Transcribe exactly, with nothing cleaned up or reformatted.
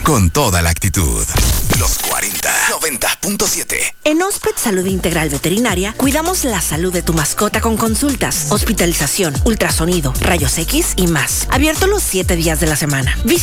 con toda la actitud. Los cuarenta, noventa punto siete. En Osped Salud Integral Veterinaria, cuidamos la salud de tu mascota con consultas, hospitalización, ultrasonido, rayos X y más. Abierto los siete días de la semana.